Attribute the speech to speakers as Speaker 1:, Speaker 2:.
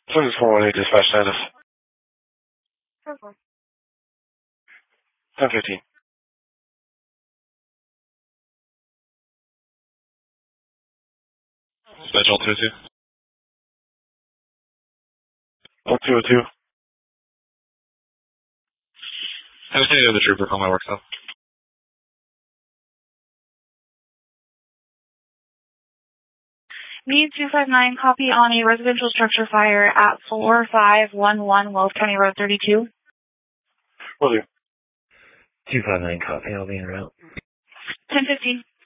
Speaker 1: This is 418 dispatch status. 1015. Dispatch all 202. 202. I was thinking of the trooper on my work cell.
Speaker 2: Need 259, copy on a residential structure fire at 4511 Wells County Road 32.
Speaker 1: Will do.
Speaker 3: 259, copy. I'll be en route.
Speaker 2: 1015.